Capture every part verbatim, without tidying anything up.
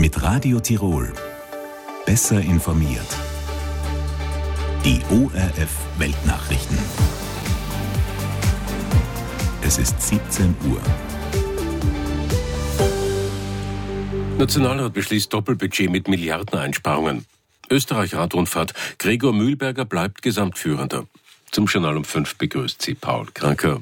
Mit Radio Tirol. Besser informiert. Die O R F Weltnachrichten. Es ist siebzehn Uhr. Nationalrat beschließt Doppelbudget mit Milliardeneinsparungen. Österreich-Radrundfahrt. Gregor Mühlberger bleibt Gesamtführender. Zum Journal um fünf begrüßt sie Paul Kranker.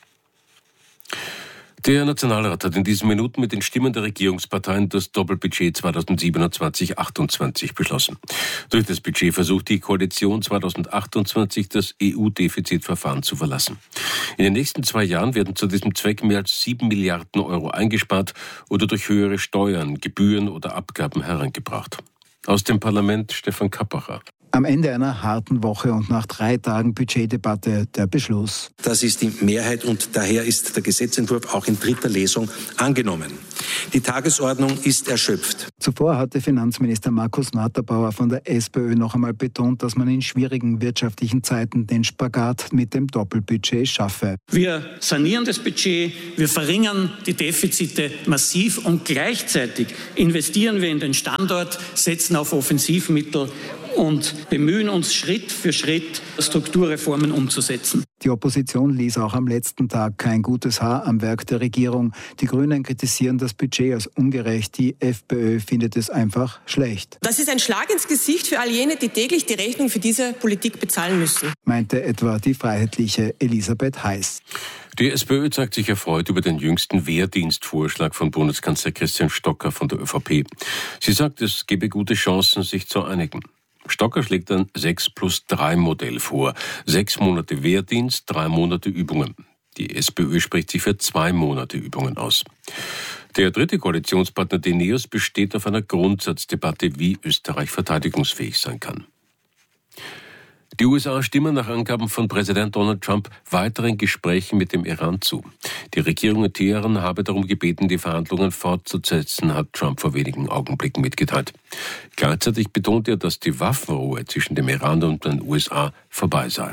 Der Nationalrat hat in diesen Minuten mit den Stimmen der Regierungsparteien das Doppelbudget zweitausendsiebenundzwanzig achtundzwanzig beschlossen. Durch das Budget versucht die Koalition zweitausendachtundzwanzig das E U-Defizitverfahren zu verlassen. In den nächsten zwei Jahren werden zu diesem Zweck mehr als sieben Milliarden Euro eingespart oder durch höhere Steuern, Gebühren oder Abgaben herangebracht. Aus dem Parlament Stefan Kappacher. Am Ende einer harten Woche und nach drei Tagen Budgetdebatte der Beschluss. Das ist die Mehrheit und daher ist der Gesetzentwurf auch in dritter Lesung angenommen. Die Tagesordnung ist erschöpft. Zuvor hatte Finanzminister Markus Natterbauer von der SPÖ noch einmal betont, dass man in schwierigen wirtschaftlichen Zeiten den Spagat mit dem Doppelbudget schaffe. Wir sanieren das Budget, wir verringern die Defizite massiv und gleichzeitig investieren wir in den Standort, setzen auf Offensivmittel und bemühen uns Schritt für Schritt, Strukturreformen umzusetzen. Die Opposition ließ auch am letzten Tag kein gutes Haar am Werk der Regierung. Die Grünen kritisieren das Budget als ungerecht. Die FPÖ findet es einfach schlecht. Das ist ein Schlag ins Gesicht für all jene, die täglich die Rechnung für diese Politik bezahlen müssen, meinte etwa die freiheitliche Elisabeth Heiß. Die SPÖ zeigt sich erfreut über den jüngsten Wehrdienstvorschlag von Bundeskanzler Christian Stocker von der ÖVP. Sie sagt, es gebe gute Chancen, sich zu einigen. Stocker schlägt ein sechs plus drei Modell vor. Sechs Monate Wehrdienst, drei Monate Übungen. Die SPÖ spricht sich für zwei Monate Übungen aus. Der dritte Koalitionspartner, die NEOS, besteht auf einer Grundsatzdebatte, wie Österreich verteidigungsfähig sein kann. Die U S A stimmen nach Angaben von Präsident Donald Trump weiteren Gesprächen mit dem Iran zu. Die Regierung in Teheran habe darum gebeten, die Verhandlungen fortzusetzen, hat Trump vor wenigen Augenblicken mitgeteilt. Gleichzeitig betont er, dass die Waffenruhe zwischen dem Iran und den U S A vorbei sei.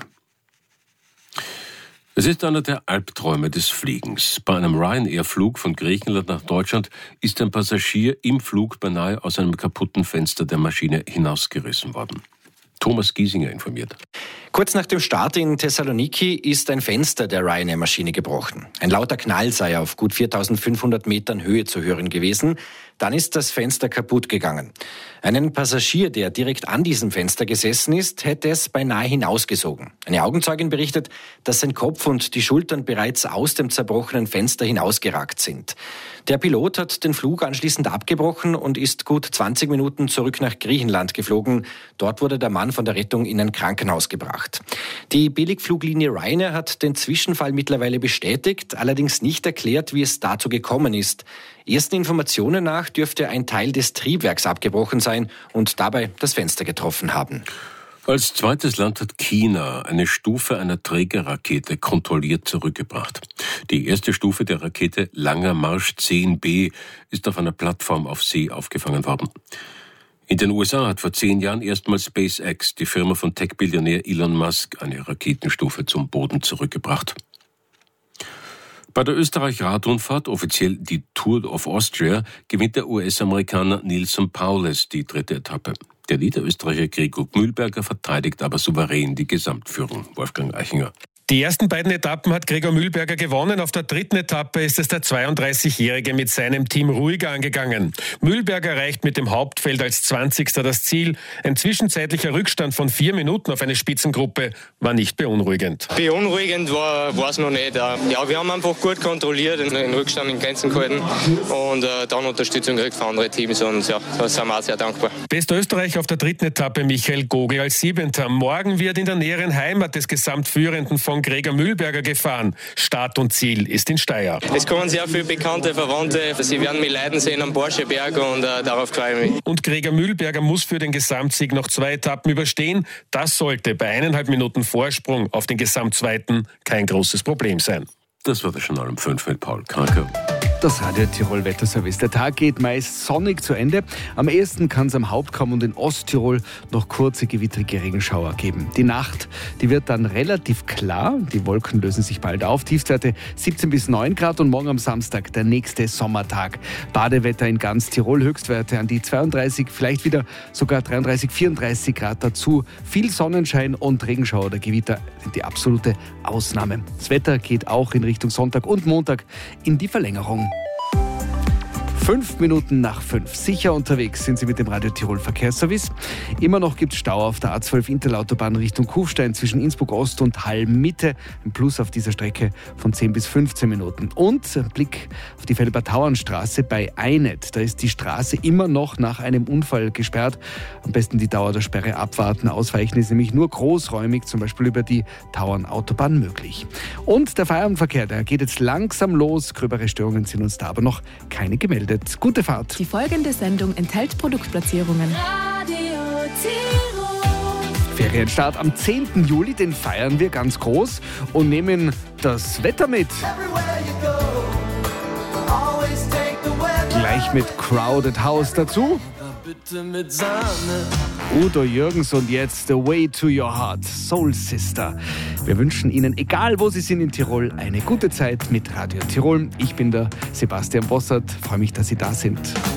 Es ist einer der Albträume des Fliegens. Bei einem Ryanair-Flug von Griechenland nach Deutschland ist ein Passagier im Flug beinahe aus einem kaputten Fenster der Maschine hinausgerissen worden. Thomas Giesinger informiert. Kurz nach dem Start in Thessaloniki ist ein Fenster der Ryanair-Maschine gebrochen. Ein lauter Knall sei auf gut viertausendfünfhundert Metern Höhe zu hören gewesen. Dann ist das Fenster kaputt gegangen. Einen Passagier, der direkt an diesem Fenster gesessen ist, hätte es beinahe hinausgesogen. Eine Augenzeugin berichtet, dass sein Kopf und die Schultern bereits aus dem zerbrochenen Fenster hinausgeragt sind. Der Pilot hat den Flug anschließend abgebrochen und ist gut zwanzig Minuten zurück nach Griechenland geflogen. Dort wurde der Mann von der Rettung in ein Krankenhaus gebracht. Die Billigfluglinie Ryanair hat den Zwischenfall mittlerweile bestätigt, allerdings nicht erklärt, wie es dazu gekommen ist. Ersten Informationen nach dürfte ein Teil des Triebwerks abgebrochen sein und dabei das Fenster getroffen haben. Als zweites Land hat China eine Stufe einer Trägerrakete kontrolliert zurückgebracht. Die erste Stufe der Rakete Langer Marsch zehn B ist auf einer Plattform auf See aufgefangen worden. In den U S A hat vor zehn Jahren erstmals SpaceX, die Firma von Tech-Billionär Elon Musk, eine Raketenstufe zum Boden zurückgebracht. Bei der Österreich-Radrundfahrt, offiziell die Tour of Austria, gewinnt der U S-Amerikaner Neilson Powless die dritte Etappe. Der Niederösterreicher Gregor Mühlberger verteidigt aber souverän die Gesamtführung. Wolfgang Eichinger. Die ersten beiden Etappen hat Gregor Mühlberger gewonnen. Auf der dritten Etappe ist es der zweiunddreißigjährige mit seinem Team ruhiger angegangen. Mühlberger erreicht mit dem Hauptfeld als zwanzigster das Ziel. Ein zwischenzeitlicher Rückstand von vier Minuten auf eine Spitzengruppe war nicht beunruhigend. Beunruhigend war es noch nicht. Ja, wir haben einfach gut kontrolliert, den Rückstand in Grenzen gehalten und äh, dann Unterstützung gekriegt von anderen Teams und ja, da sind wir auch sehr dankbar. Bester Österreich auf der dritten Etappe Michael Gogl als Siebenter. Morgen wird in der näheren Heimat des Gesamtführenden von Gregor Mühlberger gefahren. Start und Ziel ist in Steyr. Es kommen sehr viele bekannte Verwandte. Sie werden mich leiden sehen am Borscheberg und äh, darauf freue ich mich. Und Gregor Mühlberger muss für den Gesamtsieg noch zwei Etappen überstehen. Das sollte bei eineinhalb Minuten Vorsprung auf den Gesamtzweiten kein großes Problem sein. Das war der Journal um fünf mit Paul Kranker. Das Radio Tirol Wetterservice. Der Tag geht meist sonnig zu Ende. Am ehesten kann es am Hauptkamm und in Osttirol noch kurze gewittrige Regenschauer geben. Die Nacht, die wird dann relativ klar. Die Wolken lösen sich bald auf. Tiefstwerte siebzehn bis neun Grad und morgen am Samstag der nächste Sommertag. Badewetter in ganz Tirol, Höchstwerte an die zweiunddreißig, vielleicht wieder sogar dreiunddreißig, vierunddreißig Grad dazu. Viel Sonnenschein und Regenschauer oder Gewitter sind die absolute Ausnahme. Das Wetter geht auch in Richtung Sonntag und Montag in die Verlängerung. Fünf Minuten nach fünf. Sicher unterwegs sind Sie mit dem Radio Tirol Verkehrsservice. Immer noch gibt es Stau auf der A zwölf Interlautobahn Richtung Kufstein zwischen Innsbruck Ost und Hall Mitte. Ein Plus auf dieser Strecke von zehn bis fünfzehn Minuten. Und ein Blick auf die Felber-Tauern-Straße bei Einet. Da ist die Straße immer noch nach einem Unfall gesperrt. Am besten die Dauer der Sperre abwarten. Ausweichen ist nämlich nur großräumig, zum Beispiel über die Tauern-Autobahn möglich. Und der Feierabendverkehr, der geht jetzt langsam los. Gröbere Störungen sind uns da aber noch keine gemeldet. Gute Fahrt. Die folgende Sendung enthält Produktplatzierungen. Radio Tirol. Ferienstart am zehnten Juli, den feiern wir ganz groß und nehmen das Wetter mit. Gleich mit Crowded House dazu. Bitte mit Sahne. Udo Jürgens und jetzt The Way to Your Heart, Soul Sister. Wir wünschen Ihnen, egal wo Sie sind in Tirol, eine gute Zeit mit Radio Tirol. Ich bin der Sebastian Bossert, freue mich, dass Sie da sind.